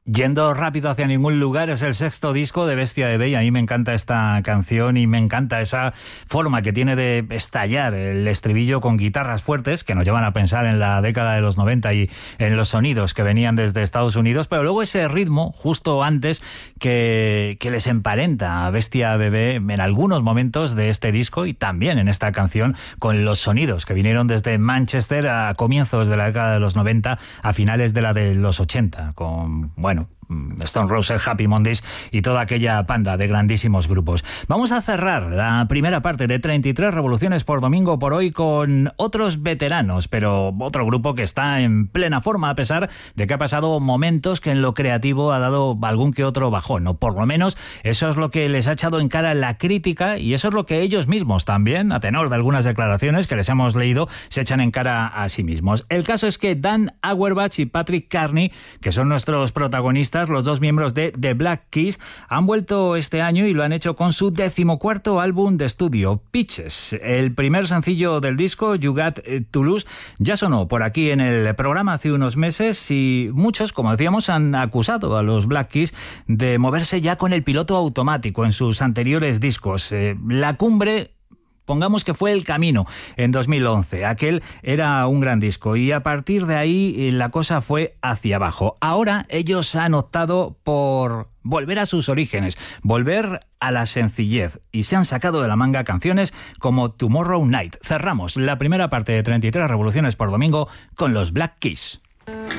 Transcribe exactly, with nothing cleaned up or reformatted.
Yendo rápido hacia ningún lugar es el sexto disco de Bestia Bebé y a mí me encanta esta canción y me encanta esa forma que tiene de estallar el estribillo con guitarras fuertes que nos llevan a pensar en la década de los noventa y en los sonidos que venían desde Estados Unidos, pero luego ese ritmo justo antes que, que les emparenta a Bestia Bebé en algunos momentos de este disco y también en esta canción con los sonidos que vinieron desde Manchester a comienzos de la década de los noventa a finales de la de los ochenta con, bueno, Stone Roses, Happy Mondays y toda aquella panda de grandísimos grupos. Vamos a cerrar la primera parte de treinta y tres revoluciones por domingo por hoy con otros veteranos, pero otro grupo que está en plena forma a pesar de que ha pasado momentos que en lo creativo ha dado algún que otro bajón, o por lo menos eso es lo que les ha echado en cara la crítica y eso es lo que ellos mismos también, a tenor de algunas declaraciones que les hemos leído, se echan en cara a sí mismos. El caso es que Dan Auerbach y Patrick Carney, que son nuestros protagonistas, los dos miembros de The Black Keys, han vuelto este año y lo han hecho con su decimocuarto álbum de estudio, Pitches. El primer sencillo del disco, You Got to Lose, ya sonó por aquí en el programa hace unos meses y muchos, como decíamos, han acusado a los Black Keys de moverse ya con el piloto automático en sus anteriores discos. Eh, la cumbre, pongamos que fue El Camino en dos mil once. Aquel era un gran disco y a partir de ahí la cosa fue hacia abajo. Ahora ellos han optado por volver a sus orígenes, volver a la sencillez y se han sacado de la manga canciones como Tomorrow Night. Cerramos la primera parte de treinta y tres revoluciones por domingo con los Black Keys.